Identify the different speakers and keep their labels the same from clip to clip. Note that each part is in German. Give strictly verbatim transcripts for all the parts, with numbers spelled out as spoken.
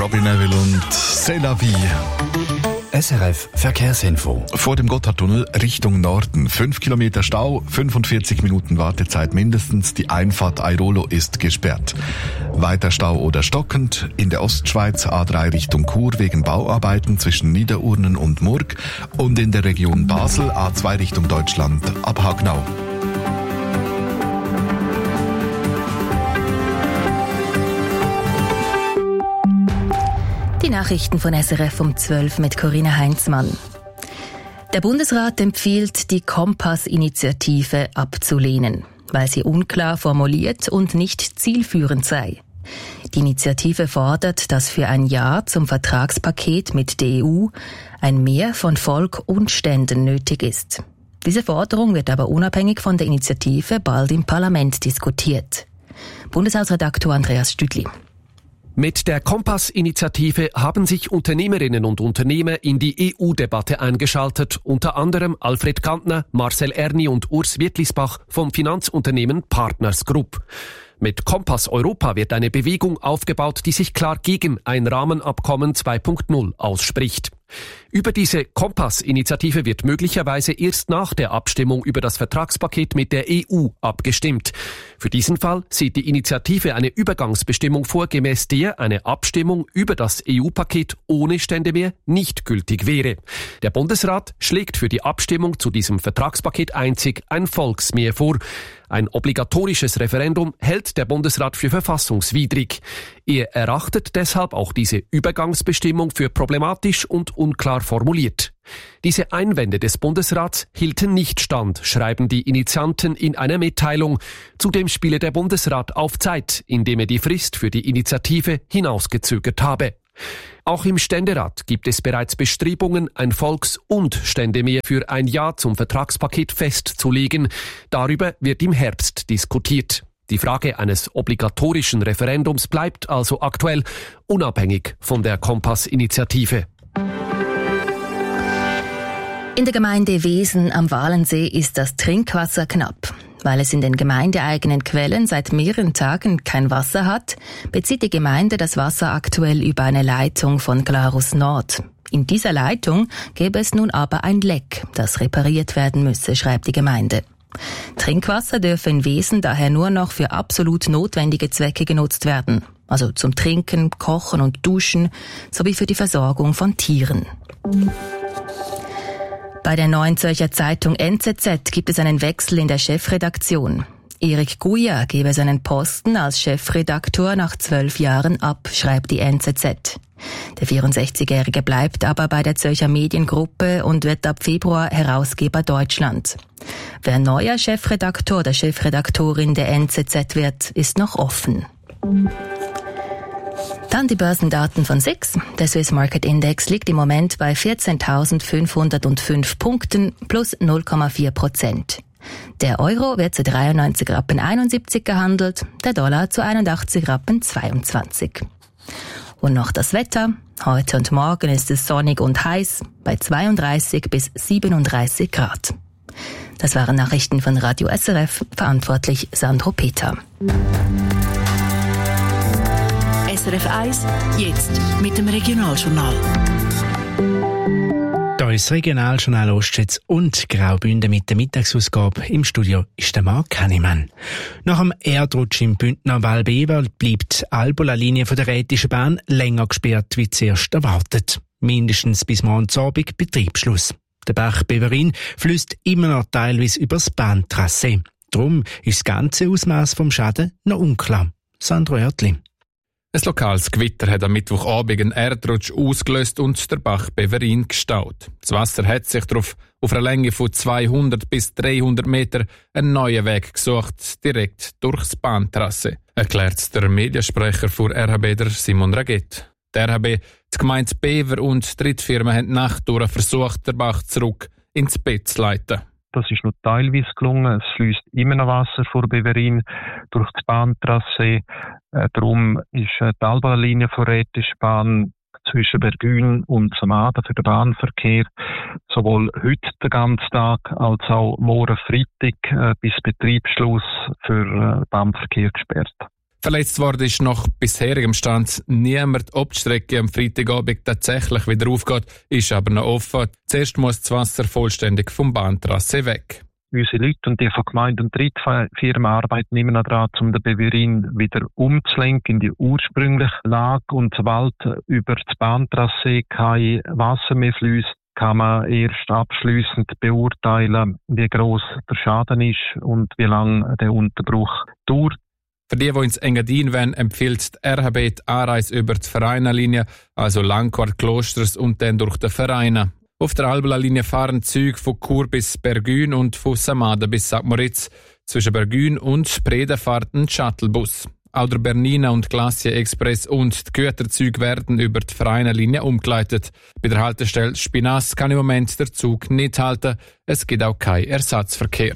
Speaker 1: Robbie Neville und C'est la vie.
Speaker 2: S R F Verkehrsinfo.
Speaker 1: Vor dem Gotthardtunnel Richtung Norden. Fünf Kilometer Stau, fünfundvierzig Minuten Wartezeit mindestens. Die Einfahrt Airolo ist gesperrt. Weiter Stau oder stockend. In der Ostschweiz A drei Richtung Chur wegen Bauarbeiten zwischen Niederurnen und Murg. Und in der Region Basel A zwei Richtung Deutschland ab Hagnau.
Speaker 3: Die Nachrichten von S R F um zwölf mit Corinna Heinzmann. Der Bundesrat empfiehlt, die Kompass-Initiative abzulehnen, weil sie unklar formuliert und nicht zielführend sei. Die Initiative fordert, dass für ein Ja zum Vertragspaket mit der E U ein Mehr von Volk und Ständen nötig ist. Diese Forderung wird aber unabhängig von der Initiative bald im Parlament diskutiert. Bundeshausredaktor Andreas Stüdli.
Speaker 4: Mit der Kompass-Initiative haben sich Unternehmerinnen und Unternehmer in die E U-Debatte eingeschaltet, unter anderem Alfred Kantner, Marcel Erni und Urs Wittlisbach vom Finanzunternehmen Partners Group. Mit Kompass Europa wird eine Bewegung aufgebaut, die sich klar gegen ein Rahmenabkommen zwei Punkt null ausspricht. Über diese Kompass-Initiative wird möglicherweise erst nach der Abstimmung über das Vertragspaket mit der E U abgestimmt. Für diesen Fall sieht die Initiative eine Übergangsbestimmung vor, gemäß der eine Abstimmung über das E U-Paket ohne Ständemehr nicht gültig wäre. Der Bundesrat schlägt für die Abstimmung zu diesem Vertragspaket einzig ein Volksmehr vor. Ein obligatorisches Referendum hält der Bundesrat für verfassungswidrig. Er erachtet deshalb auch diese Übergangsbestimmung für problematisch und unklar formuliert. Diese Einwände des Bundesrats hielten nicht stand, schreiben die Initianten in einer Mitteilung. Zudem spiele der Bundesrat auf Zeit, indem er die Frist für die Initiative hinausgezögert habe. Auch im Ständerat gibt es bereits Bestrebungen, ein Volks- und Ständemehr für ein Ja zum Vertragspaket festzulegen. Darüber wird im Herbst diskutiert. Die Frage eines obligatorischen Referendums bleibt also aktuell, unabhängig von der Kompass-Initiative.
Speaker 3: In der Gemeinde Wesen am Walensee ist das Trinkwasser knapp. Weil es in den gemeindeeigenen Quellen seit mehreren Tagen kein Wasser hat, bezieht die Gemeinde das Wasser aktuell über eine Leitung von Glarus Nord. In dieser Leitung gäbe es nun aber ein Leck, das repariert werden müsse, schreibt die Gemeinde. Trinkwasser dürfe in Wesen daher nur noch für absolut notwendige Zwecke genutzt werden, also zum Trinken, Kochen und Duschen sowie für die Versorgung von Tieren. Bei der Neuen Zürcher Zeitung N Z Z gibt es einen Wechsel in der Chefredaktion. Erik Guya gebe seinen Posten als Chefredaktor nach zwölf Jahren ab, schreibt die N Z Z. Der vierundsechzigjährige bleibt aber bei der Zürcher Mediengruppe und wird ab Februar Herausgeber Deutschland. Wer neuer Chefredaktor oder Chefredaktorin der N Z Z wird, ist noch offen. Dann die Börsendaten von S I X. Der Swiss Market Index liegt im Moment bei vierzehntausendfünfhundertfünf Punkten plus null Komma vier Prozent. Der Euro wird zu dreiundneunzig Rappen einundsiebzig gehandelt, der Dollar zu einundachtzig Rappen zweiundzwanzig. Und noch das Wetter. Heute und morgen ist es sonnig und heiß bei zweiunddreißig bis siebenunddreißig Grad. Das waren Nachrichten von Radio S R F, verantwortlich Sandro Peter.
Speaker 5: S R F eins, jetzt mit dem Regionaljournal.
Speaker 6: Da ist das Regionaljournal Ostschweiz und Graubünden mit der Mittagsausgabe. Im Studio ist der Marc Hannemann. Nach dem Erdrutsch im Bündner Valbeva bleibt die Albola-Linie der Rätischen Bahn länger gesperrt wie zuerst erwartet. Mindestens bis morgen Abend Betriebsschluss. Der Bach Beverin fließt immer noch teilweise über das Bahntrassee. Darum ist das ganze Ausmaß vom Schaden noch unklar. Sandro Oertli.
Speaker 7: Ein lokales Gewitter hat am Mittwochabend einen Erdrutsch ausgelöst und der Bach Beverin gestaut. Das Wasser hat sich darauf auf einer Länge von zweihundert bis dreihundert Meter einen neuen Weg gesucht, direkt durchs Bahntrasse, erklärt der Mediensprecher für R H B, der Simon Raget. Der R H B, die Gemeinde Bever und Drittfirmen haben nachtdurch versucht, den Bach zurück ins Bett zu leiten.
Speaker 8: Das ist nur teilweise gelungen. Es fließt immer noch Wasser vor Beverin durch die Bahntrasse. Äh, darum ist äh, die Alba-Linie von Rätische Bahn zwischen Bergün und Samaden für den Bahnverkehr sowohl heute den ganzen Tag als auch morgen Freitag äh, bis Betriebsschluss für äh, Bahnverkehr gesperrt.
Speaker 7: Verletzt worden ist nach bisherigem Stand niemand, ob die Strecke am Freitagabend tatsächlich wieder aufgeht, ist aber noch offen. Zuerst muss das Wasser vollständig vom Bahntrasse weg.
Speaker 8: Unsere Leute und die von Gemeinde und Drittfirmen arbeiten immer noch daran, um den Beverin wieder umzulenken in die ursprüngliche Lage. Und sobald über das Bahntrasse kein Wasser mehr fließt, kann man erst abschliessend beurteilen, wie gross der Schaden ist und wie lange der Unterbruch dauert.
Speaker 7: Für die, die ins Engadin wollen, empfiehlt die R H B die Anreise über die Vereinerlinie, also Langquart Klosters und dann durch den Vereine. Auf der Albula-Linie fahren Züge von Chur bis Bergün und von Samada bis Sankt Moritz. Zwischen Bergün und Preda fährt ein Shuttlebus. Auch der Bernina und Glacier Express und die Güterzüge werden über die Vereinerlinie umgeleitet. Bei der Haltestelle Spinas kann im Moment der Zug nicht halten. Es gibt auch keinen Ersatzverkehr.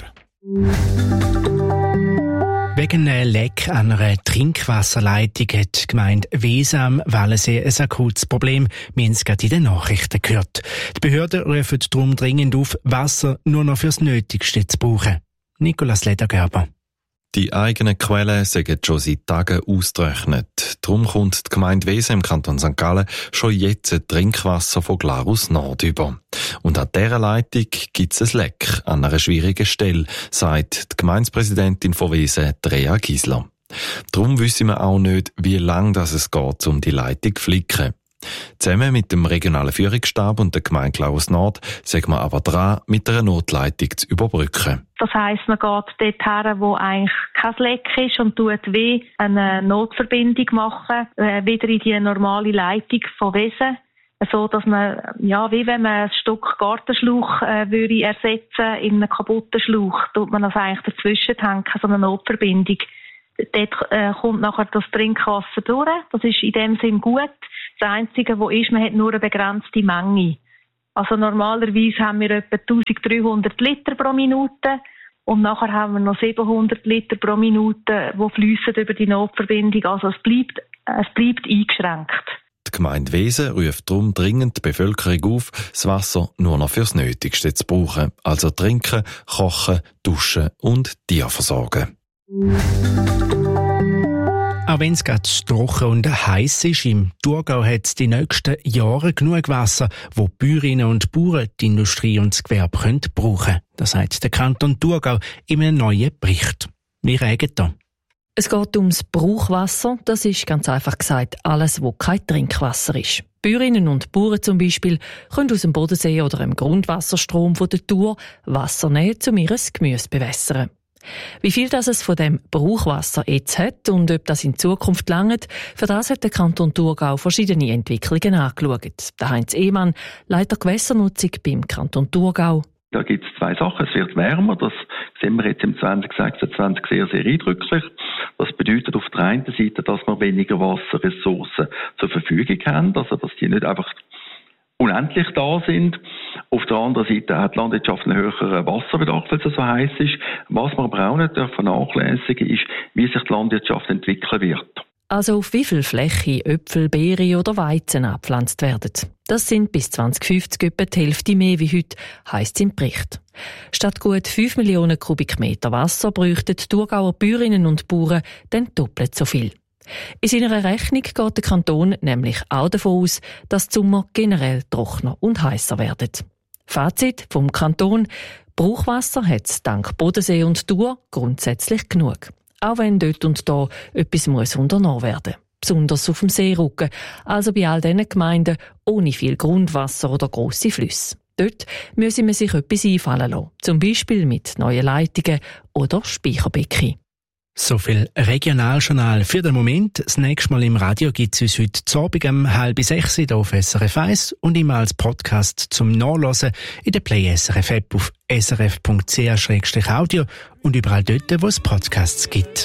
Speaker 6: Wegen einem Leck an einer Trinkwasserleitung hat die Gemeinde Wesen am Wallensee ein akutes Problem. Wir haben es gerade in den Nachrichten gehört. Die Behörden rufen darum dringend auf, Wasser nur noch fürs Nötigste zu brauchen. Nicolas Ledergerber.
Speaker 9: Die eigenen Quellen sind schon seit Tagen ausgetrocknet. Darum kommt die Gemeinde Wesen im Kanton Sankt Gallen schon jetzt Trinkwasser von Glarus Nord über. Und an dieser Leitung gibt es ein Leck an einer schwierigen Stelle, sagt die Gemeindepräsidentin von Wesen, Drea Gisler. Darum wissen wir auch nicht, wie lange es geht, um die Leitung zu flicken. Zusammen mit dem regionalen Führungsstab und der Gemeinde Glarus Nord sind wir aber dran, mit einer Notleitung zu überbrücken.
Speaker 10: Das heisst, man geht dort her, wo eigentlich kein Leck ist und tut wie eine Notverbindung machen, äh, wieder in die normale Leitung von Wesen. So, dass man, ja, wie wenn man ein Stück Gartenschlauch äh, würde ersetzen in einen kaputten Schlauch, tut man das eigentlich dazwischen hängen, so eine Notverbindung. Dort äh, kommt nachher das Trinkwasser durch. Das ist in dem Sinn gut. Das Einzige, was ist, man hat nur eine begrenzte Menge. Also normalerweise haben wir etwa eintausenddreihundert Liter pro Minute und nachher haben wir noch siebenhundert Liter pro Minute, die fliessen über die Notverbindung. Also es bleibt, es bleibt eingeschränkt.
Speaker 9: Die Gemeinde Wesen ruft darum dringend die Bevölkerung auf, das Wasser nur noch fürs Nötigste zu brauchen. Also trinken, kochen, duschen und Tierversorgen.
Speaker 6: Auch wenn es gerade trocken und heiß ist, im Thurgau hat es die nächsten Jahre genug Wasser, wo die Bäuerinnen und Bauern die Industrie und das Gewerbe können brauchen. Das sagt der Kanton Thurgau in einem neuen Bericht. Wir regen da.
Speaker 11: Es geht ums Brauchwasser. Das ist ganz einfach gesagt alles, wo kein Trinkwasser ist. Bäuerinnen und Bauern zum Beispiel können aus dem Bodensee oder dem Grundwasserstrom von der Thur Wasser nehmen, um ihr Gemüse zu bewässern. Wie viel das es von dem Brauchwasser jetzt hat und ob das in Zukunft langt, für das hat der Kanton Thurgau verschiedene Entwicklungen angeschaut. Der Heinz Ehmann, Leiter Gewässernutzung beim Kanton Thurgau.
Speaker 12: Da gibt es zwei Sachen. Es wird wärmer, das sehen wir jetzt im zwanzig sechsundzwanzig sehr, sehr eindrücklich. Das bedeutet auf der einen Seite, dass wir weniger Wasserressourcen zur Verfügung haben, also dass die nicht einfach unendlich da sind. Auf der anderen Seite hat die Landwirtschaft einen höheren Wasserbedarf, weil es so heiß ist. Was man aber auch nicht vernachlässigen darf, ist, wie sich die Landwirtschaft entwickeln wird.
Speaker 11: Also auf wie viel Fläche Äpfel, Beeren oder Weizen angepflanzt werden. Das sind bis zwanzig fünfzig etwa die Hälfte mehr wie heute, heisst es im Bericht. Statt gut fünf Millionen Kubikmeter Wasser bräuchten die Thurgauer Bäuerinnen und Bauern dann doppelt so viel. In seiner Rechnung geht der Kanton nämlich auch davon aus, dass die Sommer generell trockener und heißer werden. Fazit vom Kanton: Brauchwasser hat es dank Bodensee und Thur grundsätzlich genug. Auch wenn dort und da etwas muss unternommen werden. Besonders auf dem Seerücken, also bei all diesen Gemeinden ohne viel Grundwasser oder grosse Flüsse. Dort müsse man sich etwas einfallen lassen, zum Beispiel mit neuen Leitungen oder Speicherbecken.
Speaker 6: So viel Regionaljournal für den Moment. Das nächste Mal im Radio gibt es uns heute Abend um halb sechs hier auf S R F eins und immer als Podcast zum Nachlesen in der Play S R F App auf s r f punkt c h slash audio und überall dort, wo es Podcasts gibt.